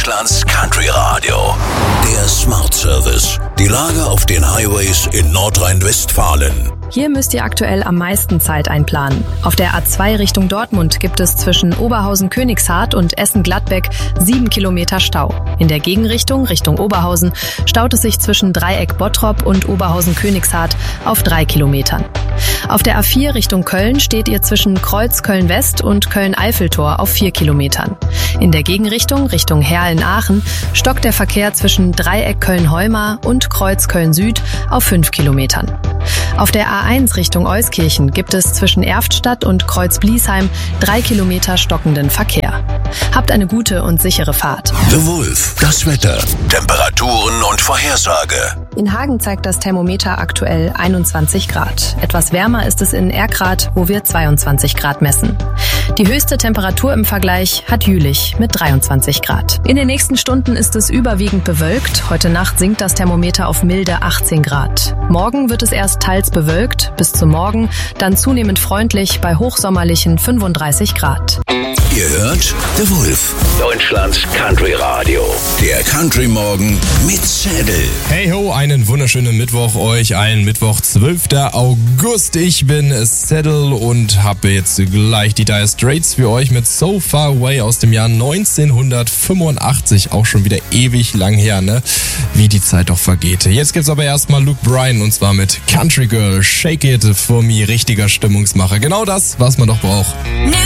Deutschlands Country Radio. Der Smart Service. Die Lage auf den Highways in Nordrhein-Westfalen. Hier müsst ihr aktuell am meisten Zeit einplanen. Auf der A2 Richtung Dortmund gibt es zwischen Oberhausen-Königshardt und Essen-Gladbeck 7 Kilometer Stau. In der Gegenrichtung, Richtung Oberhausen, staut es sich zwischen Dreieck Bottrop und Oberhausen-Königshardt auf 3 Kilometern. Auf der A4 Richtung Köln steht ihr zwischen Kreuz Köln-West und Köln-Eiffeltor auf 4 Kilometern. In der Gegenrichtung, Richtung Herlen-Aachen, stockt der Verkehr zwischen Dreieck Köln-Heumar und Kreuz Köln-Süd auf 5 Kilometern. Auf der A1 Richtung Euskirchen gibt es zwischen Erftstadt und Kreuz-Bliesheim 3 Kilometer stockenden Verkehr. Habt eine gute und sichere Fahrt. The Wolf, das Wetter, Temperaturen und Vorhersage. In Hagen zeigt das Thermometer aktuell 21 Grad. Etwas wärmer ist es in Erkrath, wo wir 22 Grad messen. Die höchste Temperatur im Vergleich hat Jülich mit 23 Grad. In den nächsten Stunden ist es überwiegend bewölkt. Heute Nacht sinkt das Thermometer auf milde 18 Grad. Morgen wird es erst teils bewölkt, bis zum Morgen, dann zunehmend freundlich bei hochsommerlichen 35 Grad. Ihr hört The Wolf, Deutschlands Country Radio. Der Country Morgen mit Zedel. Hey ho, einen wunderschönen Mittwoch euch, einen Mittwoch, 12. August. Ich bin Zedel und habe jetzt gleich die Dire Straits für euch mit So Far Away aus dem Jahr 1985. Auch schon wieder ewig lang her, ne? Wie die Zeit doch vergeht. Jetzt gibt's aber erstmal Luke Bryan und zwar mit Country Girl, Shake It for Me, richtiger Stimmungsmacher. Genau das, was man doch braucht.